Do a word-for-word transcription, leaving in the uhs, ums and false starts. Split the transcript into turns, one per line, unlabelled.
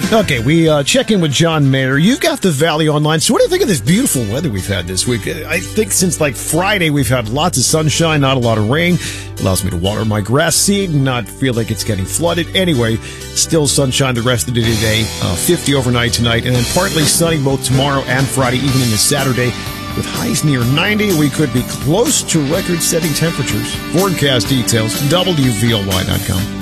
Okay, we uh, check in with John Mayer. You've got the Valley Online. So what do you think of this beautiful weather we've had this week? I think since like Friday, we've had lots of sunshine, not a lot of rain. Allows me to water my grass seed and not feel like it's getting flooded. Anyway, still sunshine the rest of the day today. Uh, fifty overnight tonight, and then partly sunny both tomorrow and Friday, even into Saturday. With highs near ninety, we could be close to record-setting temperatures. Forecast details, W V L Y dot com.